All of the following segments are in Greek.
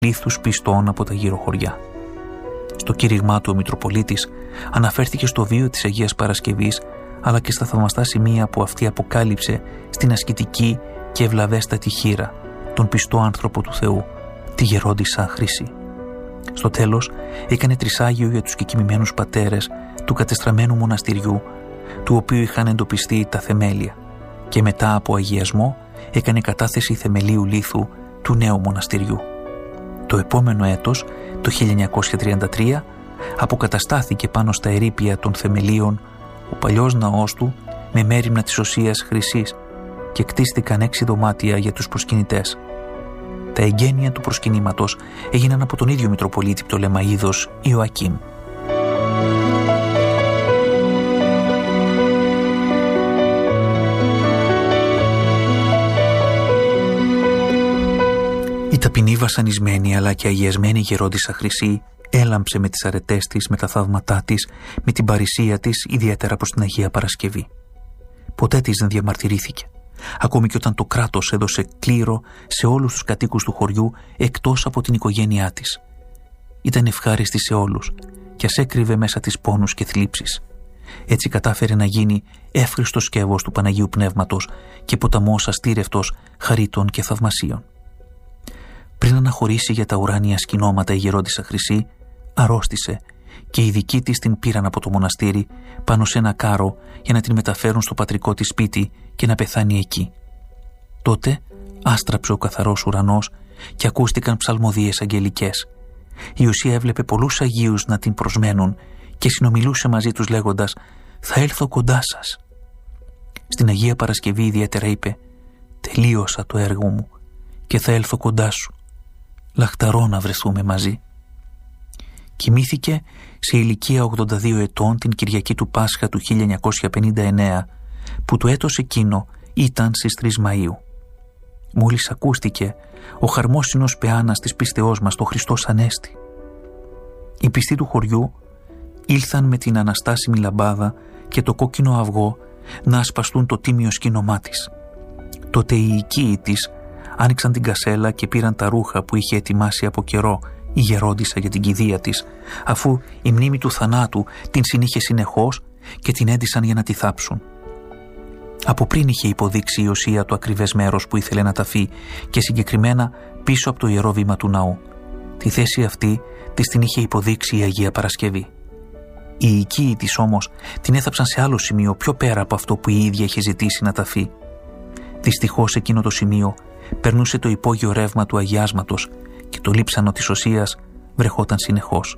λίθους πιστών από τα γύρω χωριά. Στο κήρυγμά του ο Μητροπολίτης αναφέρθηκε στο βίο της Αγίας Παρασκευής, αλλά και στα θαυμαστά σημεία που αυτή αποκάλυψε στην ασκητική και ευλαβέστατη χήρα, τον πιστό άνθρωπο του Θεού, τη γερόντισσα Χρυσή. Στο τέλος έκανε τρισάγιο για τους κεκοιμημένους πατέρες του κατεστραμμένου μοναστηριού, του οποίου είχαν εντοπιστεί τα θεμέλια, και μετά από αγιασμό έκανε κατάθεση θεμελίου λίθου του νέου μοναστηριού. Το επόμενο έτος, το 1933, αποκαταστάθηκε πάνω στα ερείπια των θεμελίων ο παλιός ναός του με μέριμνα της Οσίας Χρυσής και κτίστηκαν 6 δωμάτια για τους προσκυνητές. Τα εγγένεια του προσκυνήματος έγιναν από τον ίδιο Μητροπολίτη Πτολεμαΐδος Ιωακήμ. Η ταπεινή βασανισμένη αλλά και αγιασμένη γερόντισσα Χρυσή έλαμψε με τις αρετές της, με τα θαύματά της, με την παρησία της, ιδιαίτερα προς την Αγία Παρασκευή. Ποτέ της δεν διαμαρτυρήθηκε, ακόμη και όταν το κράτος έδωσε κλήρο σε όλους τους κατοίκους του χωριού εκτός από την οικογένειά της. Ήταν ευχάριστη σε όλους και ας έκρυβε μέσα της πόνους και θλίψεις. Έτσι κατάφερε να γίνει εύχριστος σκεύος του Παναγίου Πνεύματος και ποταμός αστήρευτος χαρίτων και θαυμασίων. Πριν αναχωρήσει για τα ουράνια σκηνώματα η γερόντισσα Χρυσή, αρρώστησε και οι δικοί της την πήραν από το μοναστήρι πάνω σε ένα κάρο για να την μεταφέρουν στο πατρικό της σπίτι και να πεθάνει εκεί. Τότε άστραψε ο καθαρός ουρανός και ακούστηκαν ψαλμοδίες αγγελικές. Η Οσία έβλεπε πολλούς Αγίους να την προσμένουν και συνομιλούσε μαζί τους λέγοντας «Θα έλθω κοντά σας». Στην Αγία Παρασκευή ιδιαίτερα είπε «Τελείωσα το έργο μου και θα έλθω κοντά σου. Λαχταρώ να βρεθούμε μαζί». Κοιμήθηκε σε ηλικία 82 ετών την Κυριακή του Πάσχα του 1959, που το έτος εκείνο ήταν στις 3 Μαΐου. Μόλις ακούστηκε ο χαρμόσυνος πεάνας της πίστεώς μας, το Χριστός Ανέστη. Οι πιστοί του χωριού ήλθαν με την αναστάσιμη λαμπάδα και το κόκκινο αυγό να ασπαστούν το τίμιο σκήνωμά της. Τότε οι οικοί της άνοιξαν την κασέλα και πήραν τα ρούχα που είχε ετοιμάσει από καιρό η γερόντισσα για την κηδεία της, αφού η μνήμη του θανάτου την συνήχε συνεχώς και την έντυσαν για να τη θάψουν. Από πριν είχε υποδείξει η Οσία το ακριβές μέρος που ήθελε να ταφεί και συγκεκριμένα πίσω από το ιερό βήμα του ναού. Τη θέση αυτή της την είχε υποδείξει η Αγία Παρασκευή. Οι οικοί της όμως την έθαψαν σε άλλο σημείο πιο πέρα από αυτό που η ίδια είχε ζητήσει να ταφεί. Δυστυχώς εκείνο το σημείο περνούσε το υπόγειο ρεύμα του αγιάσματος και το λείψανο της Οσίας βρεχόταν συνεχώς.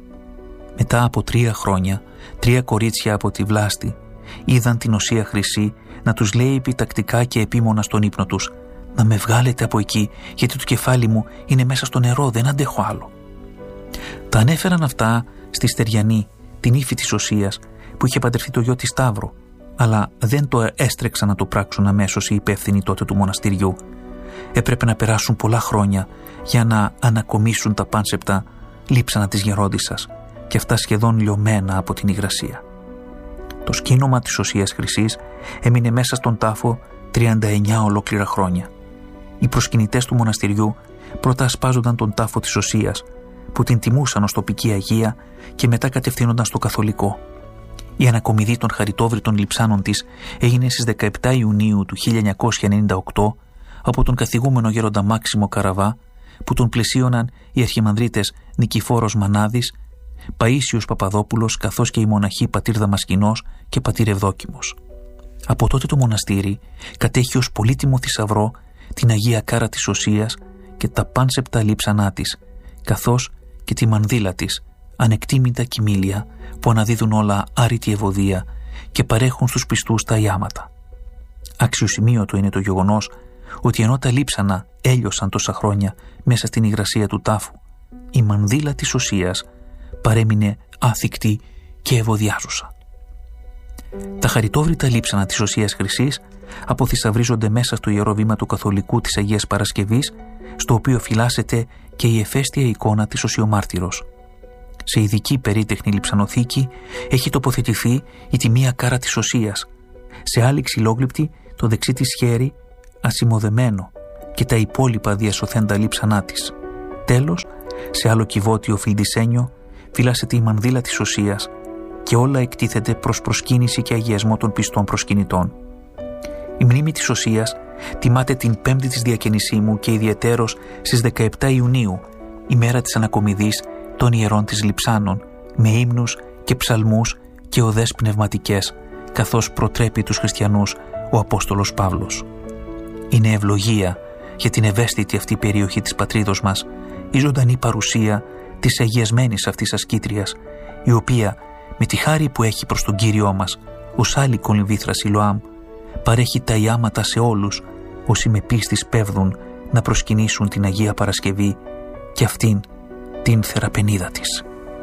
Μετά από 3 χρόνια, 3 κορίτσια από τη Βλάστη είδαν την Οσία Χρυσή να τους λέει επιτακτικά και επίμονα στον ύπνο τους «Να με βγάλετε από εκεί, γιατί το κεφάλι μου είναι μέσα στο νερό, δεν αντέχω άλλο». Τα ανέφεραν αυτά στη Στεριανή, την ύφη της Οσίας, που είχε παντρευτεί το γιο της Σταύρο, αλλά δεν το έστρεξαν να το πράξουν αμέσως οι υπεύθυνοι τότε του μοναστηριού. Έπρεπε να περάσουν πολλά χρόνια για να ανακομίσουν τα πάνσεπτα λείψανα της γερόντισσας και αυτά σχεδόν λιωμένα από την υγρασία. Το σκήνομα της Οσίας Χρυσής έμεινε μέσα στον τάφο 39 ολόκληρα χρόνια. Οι προσκυνητές του μοναστηριού πρώτα ασπάζονταν τον τάφο της Οσίας, που την τιμούσαν ως τοπική Αγία, και μετά κατευθύνονταν στο καθολικό. Η ανακομιδή των χαριτόβριτων λειψάνων της έγινε στις 17 Ιουνίου του 1998 από τον καθηγούμενο γέροντα Μάξιμο Καραβά, που τον πλαισίωναν οι αρχιμανδρίτες Νικηφόρος Μανάδης, Παΐσιος Παπαδόπουλος, καθώς και οι μοναχοί πατήρ Δαμασκηνός και πατήρ Ευδόκιμος. Από τότε το μοναστήρι κατέχει ως πολύτιμο θησαυρό την Αγία Κάρα της Οσίας και τα πάνσεπτα λείψανά της, καθώς και τη μανδύλα της, ανεκτήμητα κοιμήλια που αναδίδουν όλα άρρητη ευωδία και παρέχουν στους πιστούς τα ιάματα. Αξιοσημείωτο είναι το γεγονός ότι ενώ τα λείψανα έλειωσαν τόσα χρόνια μέσα στην υγρασία του τάφου, η μανδύλα της Οσίας παρέμεινε άθικτη και ευωδιάζουσα. Τα χαριτόβριτα λείψανα της Οσίας Χρυσής αποθησαυρίζονται μέσα στο ιερό βήμα του Καθολικού της Αγίας Παρασκευής, στο οποίο φυλάσσεται και η εφαίστεια εικόνα της Οσιομάρτυρος. Σε ειδική περίτεχνη λειψανοθήκη έχει τοποθετηθεί η τιμία κάρα της Οσίας, σε άλλη ξυλόγλυπτη το δεξί της χέρι ασημωδεμένο και τα υπόλοιπα διασωθέντα λείψανά της. Τέλος, σε άλλο κυβότιο Φιλντισένιο φυλάσσεται η μανδύλα της Οσίας και όλα εκτίθεται προς προσκύνηση και αγιασμό των πιστών προσκυνητών. Η μνήμη της Οσίας τιμάται την 5η της Διακαινησίμου και ιδιαιτέρως στις 17 Ιουνίου, ημέρα της ανακομιδής των ιερών της Λειψάνων, με ύμνους και ψαλμούς και οδές πνευματικές, καθώς προτρέπει τους χριστιανούς ο Απόστολος Παύλος. Είναι ευλογία για την ευαίσθητη αυτή περιοχή της πατρίδος μας η ζωντανή παρουσία της αγιασμένης αυτής ασκήτριας, η οποία με τη χάρη που έχει προς τον Κύριό μας ως άλλη κολυμβήθρα Σιλοάμ παρέχει τα ιάματα σε όλους όσοι με πίστη σπέβδουν να προσκυνήσουν την Αγία Παρασκευή και αυτήν την θεραπενίδα της.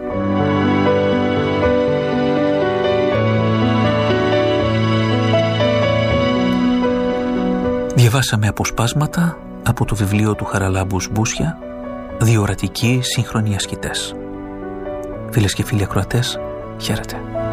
Διαβάσαμε αποσπάσματα από το βιβλίο του Χαραλάμπου Μπούσια, «Διορατικοί σύγχρονοι ασκητές». Φίλες και φίλοι ακροατές, χαίρετε.